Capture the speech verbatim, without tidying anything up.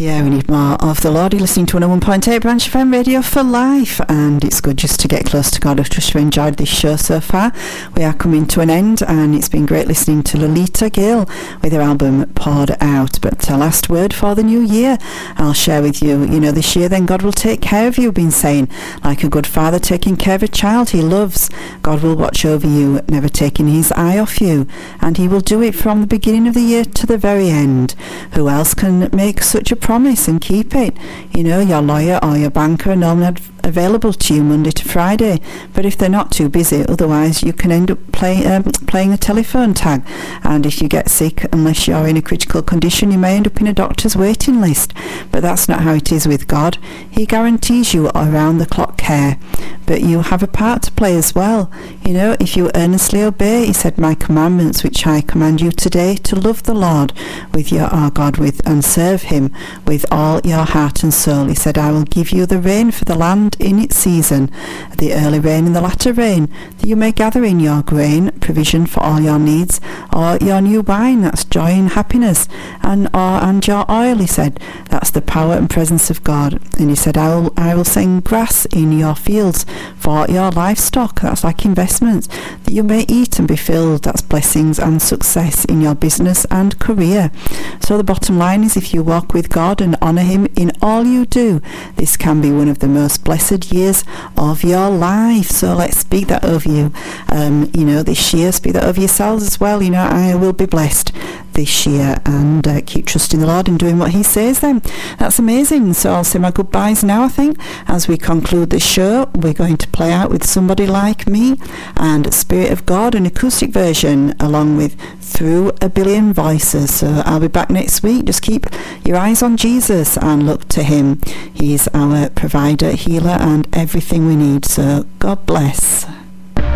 Yeah, we need more of the Lord. You're listening to one oh one point eight Branch F M Radio for Life, and it's good just to get close to God. I've just enjoyed this show so far. We are coming to an end, and it's been great listening to Lolita Gill with her album Poured Out. But a last word for the new year I'll share with you. You know, this year then God will take care of you, been saying, like a good father taking care of a child he loves. God will watch over you, never taking his eye off you, and he will do it from the beginning of the year to the very end. Who else can make such a promise and keep it? You know, your lawyer or your banker are normally ad- available to you Monday to Friday, but if they're not too busy, otherwise you can end up play, um, playing a telephone tag, and if you get sick, unless you're in a critical condition, you may end up in a doctor's waiting list. But that's not how it is with God. He guarantees you around-the-clock care, but you have a part to play as well. You know, if you earnestly obey, he said, my commandments which I command you today, to love the Lord with your our God with and serve him with all your heart and soul. He said, I will give you the rain for the land in its season, the early rain and the latter rain, that you may gather in your grain, provision for all your needs, or your new wine, that's joy and happiness, and or and your oil, he said, that's the power and presence of God. And he said, I will, I will send grass in your fields for your livestock, that's like investments, that you may eat and be filled, that's blessings and success in your business and career. So the bottom line is, if you walk with God and honour him in all you do, this can be one of the most blessed years of your life. So let's speak that over you. Um, you know, this year, speak that over yourselves as well. You know, I will be blessed this year, and uh, keep trusting the Lord and doing what he says then. That's amazing. So I'll say my goodbyes now, I think. As we conclude the show, we're going to play out with Somebody Like Me and Spirit of God, an acoustic version, along with Through a Billion Voices. So I'll be back next week. Just keep your eyes on Jesus and look to him. He's our provider, healer, and everything we need. So God bless.